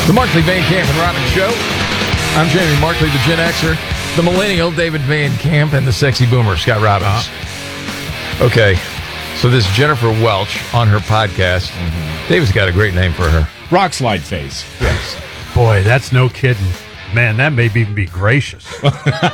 The Markley, Van Camp, and Robbins Show. I'm Jamie Markley, the Gen Xer, the millennial David Van Camp, and the sexy boomer Scott Robbins. Okay, so this Jennifer Welch on her podcast. David's got a great name for her. Rock slide face. Yes. Boy, that's no kidding. Man, that may even be gracious. Well,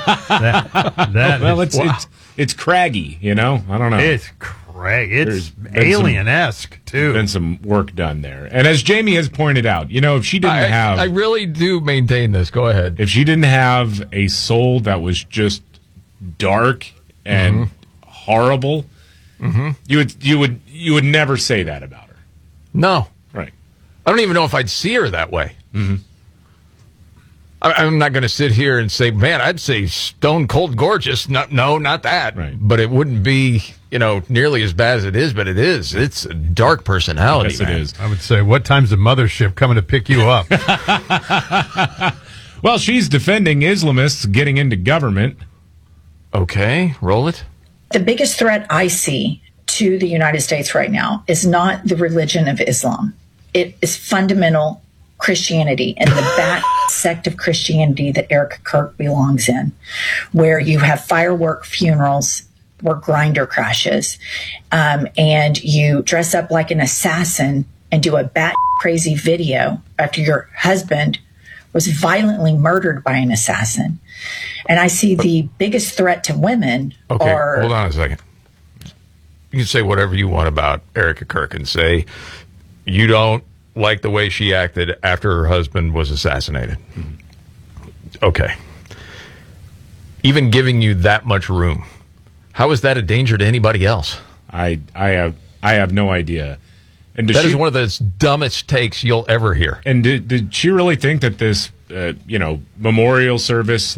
it's craggy, you know? I don't know. It's It's alien-esque, too. Been some work done there. And as Jamie has pointed out, you know, if she didn't have... I really do maintain this. Go ahead. If she didn't have a soul that was just dark and horrible, you would never say that about her. No. Right. I don't even know if I'd see her that way. I'm not going to sit here and say, man, I'd say stone cold gorgeous. No, not that. Right. But it wouldn't be, nearly as bad as it is, but it is. It's a dark personality, Yes, man. it is. I would say, what time's the mothership coming to pick you up? Well, she's defending Islamists getting into government. Okay, roll it. The biggest threat I see to the United States right now is not the religion of Islam. It is fundamental Christianity and the bat sect of Christianity that Erica Kirk belongs in, where you have firework funerals or grinder crashes, and you dress up like an assassin and do a bat crazy video after your husband was violently murdered by an assassin. And I see the biggest threat to women are... Hold on a second. You can say whatever you want about Erica Kirk and say you don't like the way she acted after her husband was assassinated. Okay. Even giving you that much room, how is that a danger to anybody else? I have no idea. And that is one of the dumbest takes you'll ever hear. And did she really think that this, memorial service /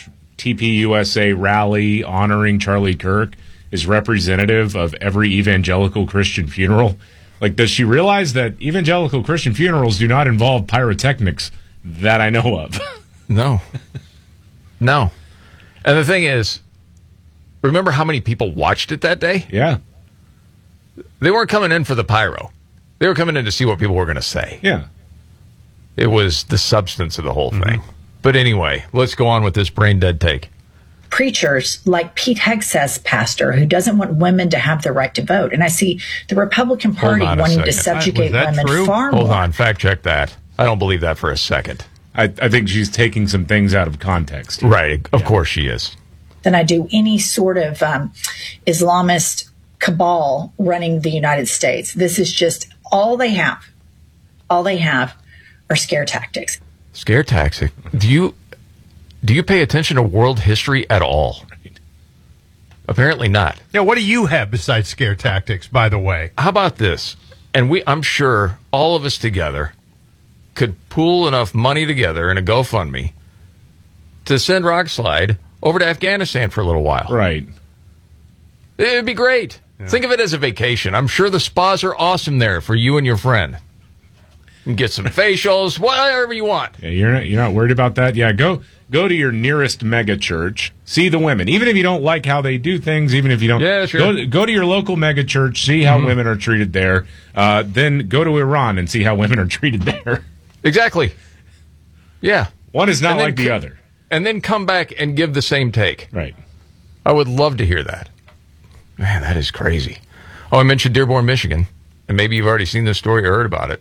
TPUSA rally honoring Charlie Kirk is representative of every evangelical Christian funeral? Like, does she realize that evangelical Christian funerals do not involve pyrotechnics that I know of? No. And the thing is, remember how many people watched it that day? Yeah. They weren't coming in for the pyro. They were coming in to see what people were going to say. Yeah. It was the substance of the whole thing. But anyway, let's go on with this brain dead take. Preachers like Pete Hegseth's pastor who doesn't want women to have the right to vote. And I see the Republican Party wanting to subjugate women far more. Hold on, fact check that. I don't believe that for a second. I think she's taking some things out of context. Right, of course she is. Than I do any sort of Islamist cabal running the United States. This is just all they have. All they have are scare tactics. Scare tactic? Do you pay attention to world history at all? Right. Apparently not. Yeah, what do you have besides scare tactics, by the way? How about this? And I'm sure all of us together could pool enough money together in a GoFundMe to send Rockslide over to Afghanistan for a little while. Right. It'd be great. Yeah. Think of it as a vacation. I'm sure the spas are awesome there for you and your friend. You can get some facials, whatever you want. Yeah, you're not worried about that? Yeah, go to your nearest mega church. See the women. Even if you don't like how they do things, even if you don't... Yeah, sure. Go to your local mega church, see how women are treated there. Then go to Iran and see how women are treated there. Exactly. Yeah. One is not like the other. And then come back and give the same take. Right. I would love to hear that. Man, that is crazy. Oh, I mentioned Dearborn, Michigan. And maybe you've already seen this story or heard about it.